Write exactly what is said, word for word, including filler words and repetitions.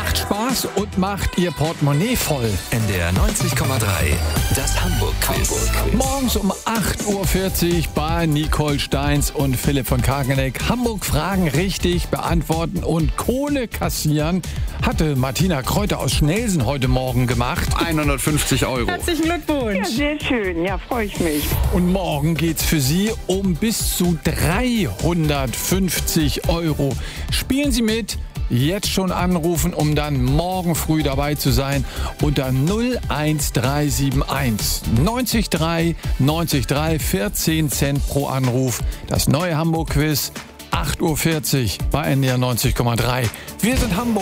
macht Spaß und macht Ihr Portemonnaie voll. N D R neunzig Komma drei, das Hamburg-Quiz. Morgens um acht Uhr vierzig bei Nicole Steins und Philipp von Kageneck. Hamburg-Fragen richtig beantworten und Kohle kassieren hatte Martina Kräuter aus Schnelsen heute Morgen gemacht. hundertfünfzig Euro. Herzlichen Glückwunsch. Ja, sehr schön. Ja, freue ich mich. Und morgen geht's für Sie um bis zu dreihundertfünfzig Euro. Spielen Sie mit. Jetzt schon anrufen, um dann morgen früh dabei zu sein. Unter null eins drei sieben eins neunzig drei neunzig drei vierzehn Cent pro Anruf. Das neue Hamburg-Quiz, acht Uhr vierzig bei N D R neunzig Komma drei. Wir sind Hamburg.